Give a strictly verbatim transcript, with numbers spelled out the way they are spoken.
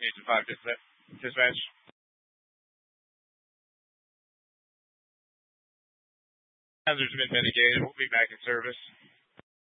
Agent five dispatch. Dispatch. Hazard's been mitigated. We'll be back in service.